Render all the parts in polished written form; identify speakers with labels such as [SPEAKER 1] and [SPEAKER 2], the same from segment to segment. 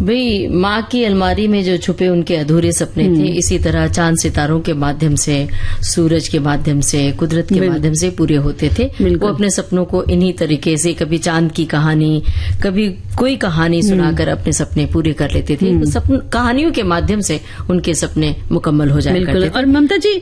[SPEAKER 1] भाई माँ की अलमारी में जो छुपे उनके अधूरे सपने थे, इसी तरह चांद सितारों के माध्यम से, सूरज के माध्यम से, कुदरत के माध्यम से पूरे होते थे। वो अपने सपनों को इन्हीं तरीके से, कभी चांद की कहानी, कभी कोई कहानी सुनाकर अपने सपने पूरे कर लेते थे। कहानियों के माध्यम से उनके सपने मुकम्मल हो जाया करते थे।
[SPEAKER 2] और ममता जी,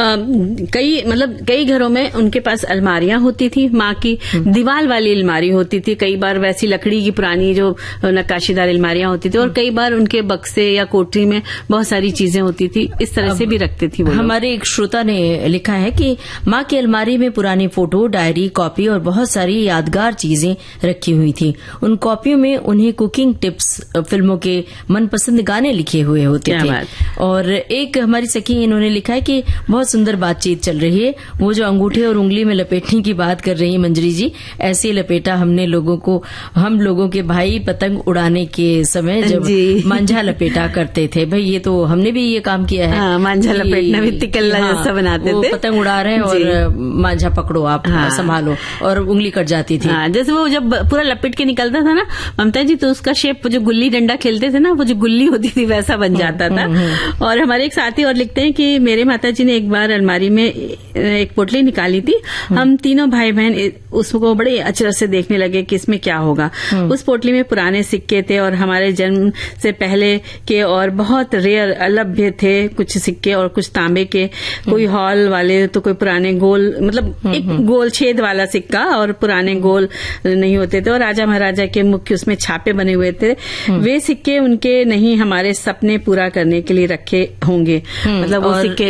[SPEAKER 2] कई घरों में उनके पास अलमारियां होती थी, माँ की दीवार वाली अलमारी होती थी, कई बार वैसी लकड़ी की पुरानी जो नक्काशीदार अलमारियां होती थी, और कई बार उनके बक्से या कोठरी में बहुत सारी चीजें होती थी, इस तरह से भी रखते थी वो।
[SPEAKER 1] हमारे एक श्रोता ने लिखा है कि माँ की अलमारी में पुरानी फोटो, डायरी, कॉपी और बहुत सारी यादगार चीजें रखी हुई थी। उन कॉपियों में उन्हें कुकिंग टिप्स, फिल्मों के मनपसंद गाने लिखे हुए होते थे। और एक हमारी सखी, इन्होंने लिखा है कि बहुत सुंदर बातचीत चल रही है। वो जो अंगूठे और उंगली में लपेटने की बात कर रही है मंजरी जी, ऐसे लपेटा हमने हम लोगों के भाई पतंग उड़ाने के समय जब मांझा लपेटा करते थे। भाई ये तो हमने भी ये काम किया है।
[SPEAKER 2] हाँ, मांझा लपेटना भी तिकल्ला जैसा बनाते थे।
[SPEAKER 1] पतंग उड़ा रहे हैं और मांझा पकड़ो आप, संभालो, और उंगली कट जाती थी।
[SPEAKER 2] जैसे वो जब पूरा लपेट के निकलता था ना ममता जी, तो उसका शेप, जो गुल्ली डंडा खेलते थे ना, वो जो गुल्ली होती थी वैसा बन जाता था। और हमारे एक साथी और लिखते हैं कि मेरे माता जी ने एक बार अलमारी में एक पोटली निकाली थी। हम तीनों भाई बहन उसको बड़े अचरज से देखने लगे कि इसमें क्या होगा। उस पोटली में पुराने सिक्के थे और हमारे जन्म से पहले के और बहुत रेयर अलभ्य थे कुछ सिक्के, और कुछ तांबे के, कोई हॉल वाले, तो कोई पुराने गोल, एक गोल छेद वाला सिक्का, और पुराने गोल नहीं होते थे, और राजा महाराजा के मुख्य उसमें छापे बने हुए थे। वे सिक्के उनके नहीं, हमारे सपने पूरा करने के लिए रखे होंगे। वो सिक्के।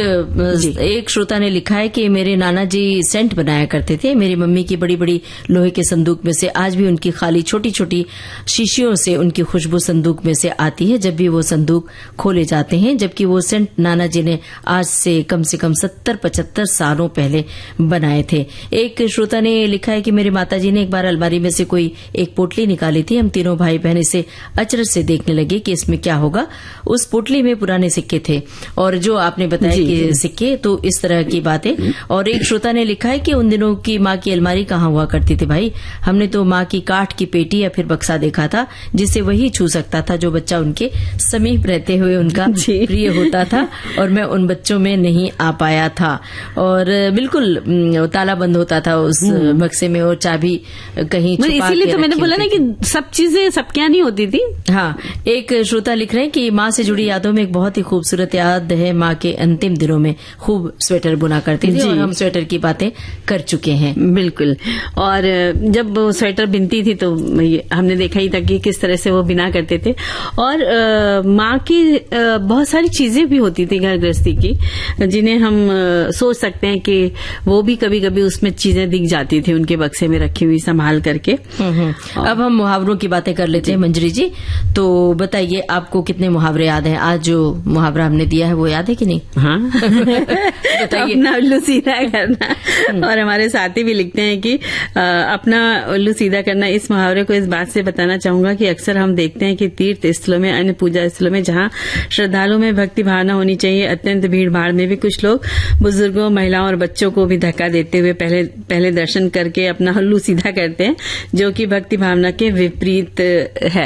[SPEAKER 1] एक श्रोता ने लिखा है कि मेरे नाना जी सेंट बनाया करते थे। मेरी मम्मी की बड़ी बड़ी लोहे के संदूक में से आज भी उनकी खाली छोटी छोटी शीशियों से उनकी खुशबू संदूक में से आती है जब भी वो संदूक खोले जाते हैं, जबकि वो सेंट नाना जी ने आज से कम 70-75 सालों पहले बनाए थे। एक श्रोता ने लिखा है कि मेरी माता जी ने एक बार अलमारी में से कोई एक पोटली निकाली थी। हम तीनों भाई बहन इसे अचरज से देखने लगे कि इसमें क्या होगा। उस पोटली में पुराने सिक्के थे, और जो आपने बताया कि सिक्के, तो इस तरह की बातें। और एक श्रोता ने लिखा है कि उन दिनों की माँ की अलमारी कहाँ हुआ करती थी भाई, हमने तो माँ की काठ की पेटी या फिर बक्सा देखा था जिसे वही छू सकता था जो बच्चा उनके समीप रहते हुए उनका प्रिय होता था, और मैं उन बच्चों में नहीं आ पाया था। और बिल्कुल ताला बंद होता था उस बक्से में, और चाबी कहीं छुपा के
[SPEAKER 2] इसीलिए तो मैंने बोला ना कि सब चीजें सबके नहीं होती थी।
[SPEAKER 1] हाँ, एक श्रोता लिख रहे हैं कि माँ से जुड़ी यादों में एक बहुत ही खूबसूरत याद है। माँ के अंतिम दिनों में खूब स्वेटर बुना करती थी, और हम स्वेटर की बातें कर चुके हैं।
[SPEAKER 2] बिल्कुल। और जब वो स्वेटर बिनती थी तो हमने देखा ही था कि किस तरह से वो बिना करते थे। और माँ की बहुत सारी चीजें भी होती थी घर गृहस्थी की, जिन्हें हम सोच सकते हैं कि वो भी कभी कभी उसमें चीजें दिख जाती थी उनके बक्से में रखी हुई संभाल करके।
[SPEAKER 1] अब हम मुहावरों की बातें कर लेते हैं मंजरी जी। तो बताइए, आपको कितने मुहावरे याद हैं? आज जो मुहावरा हमने दिया है वो याद है कि नहीं?
[SPEAKER 2] हाँ। बताइए। अपना उल्लू सीधा करना। और हमारे साथी भी लिखते हैं कि अपना उल्लू सीधा करना, इस मुहावरे को इस बात से बताना चाहूंगा कि अक्सर हम देखते हैं कि तीर्थ स्थलों में, अन्य पूजा स्थलों में, जहां श्रद्धालुओं में भक्ति भावना होनी चाहिए, अत्यंत भीड़ भाड़ में भी कुछ लोग बुजुर्गों, महिलाओं और बच्चों को भी धक्का देते हुए पहले दर्शन करके अपना उल्लू सीधा करते हैं, जो कि भक्ति भावना के विपरीत है।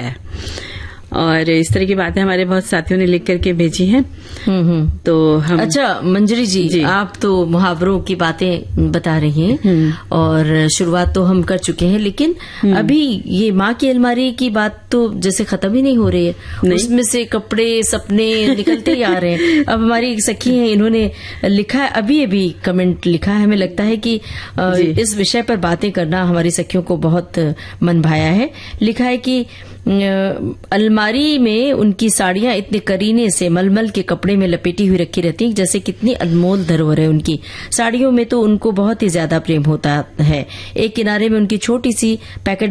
[SPEAKER 2] और इस तरह की बातें हमारे बहुत साथियों ने लिख करके भेजी हैं। तो हम,
[SPEAKER 1] अच्छा मंजरी जी, आप तो मुहावरों की बातें बता रही हैं, और शुरुआत तो हम कर चुके हैं, लेकिन अभी ये माँ की अलमारी की बात तो जैसे खत्म ही नहीं हो रही है। उसमें से कपड़े, सपने निकलते ही आ रहे हैं। अब हमारी एक सखी है, इन्होंने लिखा है, अभी कमेंट लिखा है, हमें लगता है कि इस विषय पर बातें करना हमारी सखियों को बहुत मन भाया है। लिखा है कि अलमारी में उनकी साड़ियां इतने करीने से मलमल के कपड़े में लपेटी हुई रखी रहती, जैसे कितनी अनमोल धरोहर है उनकी। साड़ियों में तो उनको बहुत ही ज्यादा प्रेम होता है। एक किनारे में उनकी छोटा सा पैकेट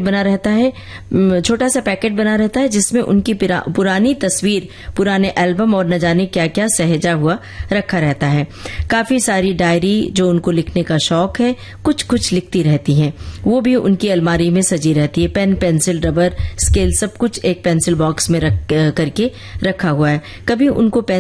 [SPEAKER 1] बना रहता है जिसमें उनकी पुरानी तस्वीर, पुराने एल्बम और न जाने क्या क्या सहेजा हुआ रखा रहता है। काफी सारी डायरी जो उनको लिखने का शौक है, कुछ लिखती रहती हैं, वो भी उनकी अलमारी में सजी रहती है। पेन, पेंसिल, रबर, स्केल, सब कुछ एक पेंसिल बॉक्स में करके रखा हुआ है। कभी उनको